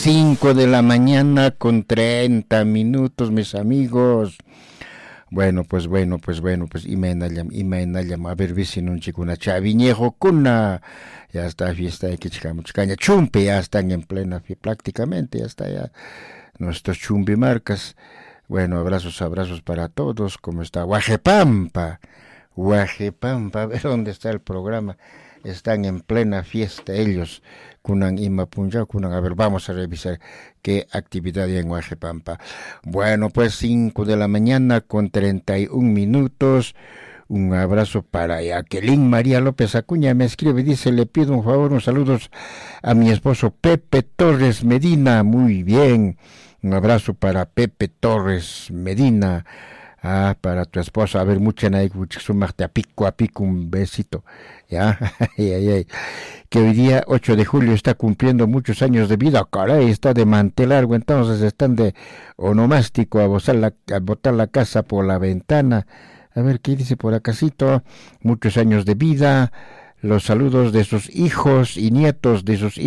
5 de la mañana con 30 minutos, mis amigos. Bueno, imaynallam, a ver, vecinunchikuna, chaviñejokuna, ya está fiesta de Quichcamuchcaña, chumpe, ya están en plena prácticamente, ya está ya nuestros chumbimarcas. Bueno, abrazos para todos, ¿cómo está? Guajepampa, a ver dónde está el programa. Están en plena fiesta ellos, kunan imapunja, kunan, a ver, vamos a revisar qué actividad hay en Huajepampa. Bueno, pues 5 de la mañana con 31 minutos. Un abrazo para Jacqueline María López Acuña, me escribe, dice, le pido un favor, unos saludos a mi esposo Pepe Torres Medina. Muy bien, un abrazo para Pepe Torres Medina. Para tu esposa, a ver, mucha sumarte a pico, un besito, ya, que hoy día 8 de julio está cumpliendo muchos años de vida, caray, está de mantel largo, entonces están de onomástico a botar la casa por la ventana. A ver, ¿qué dice por acasito? Muchos años de vida, los saludos de sus hijos y nietos,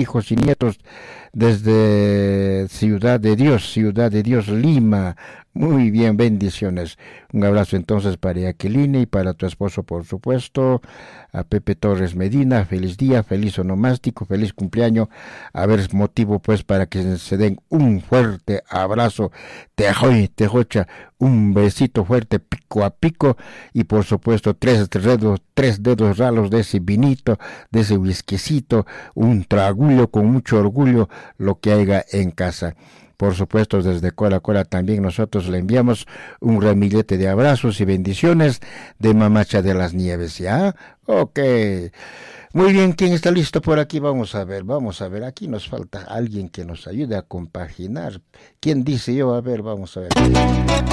desde Ciudad de Dios, Lima. Muy bien, bendiciones. Un abrazo entonces para Jacqueline y para tu esposo, por supuesto, a Pepe Torres Medina. Feliz día, feliz onomástico, feliz cumpleaños. A ver, motivo pues para que se den un fuerte abrazo. Tejocha, un besito fuerte, pico a pico, y por supuesto tres dedos ralos de ese vinito, de ese whiskycito, un tragullo con mucho orgullo, lo que haya en casa. Por supuesto, desde Cora también nosotros le enviamos un ramillete de abrazos y bendiciones de Mamacha de las Nieves, ¿ya? Ok. Muy bien, ¿quién está listo por aquí? Vamos a ver, aquí nos falta alguien que nos ayude a compaginar. ¿Quién dice yo? A ver, vamos a ver.